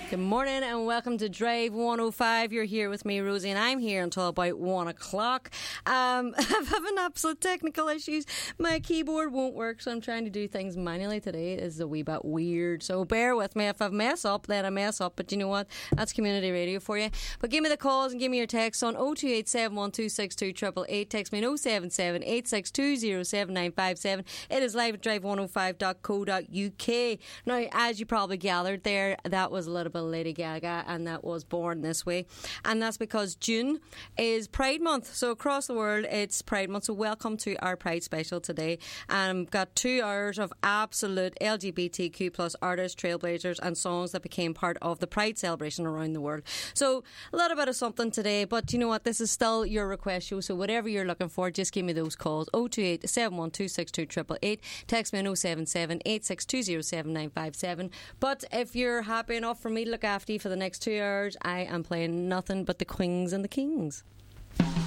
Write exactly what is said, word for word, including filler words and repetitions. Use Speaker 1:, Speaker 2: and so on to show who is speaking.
Speaker 1: Good morning and welcome to Drive one oh five. You're here with me, Rosie, and I'm here until about one o'clock. Um, I'm having absolute technical issues. My keyboard won't work, so I'm trying to do things manually today. It is a wee bit weird, so bear with me. If I mess up, then I mess up. But you know what? That's community radio for you. But give me the calls and give me your texts on oh two eight seven one two six two eight eight eight. Text me on oh seven seven eight six two oh seven nine five seven. It is live at drive one oh five dot co dot U K. Now, as you probably gathered there, that was a little bit Lady Gaga, and that was Born This Way, and that's because June is Pride Month. So across the world it's Pride Month, so welcome to our Pride special today. Um, got two hours of absolute L G B T Q plus artists, trailblazers and songs that became part of the Pride celebration around the world. So a little bit of something today, but you know what, this is still your request show, so whatever you're looking for, just give me those calls. oh two eight seven one two six two eight eight eight. Text me on oh seven seven eight six two oh seven nine five seven. But if you're happy enough for me to look after you for the next two hours, I am playing nothing but the Queens and the Kings.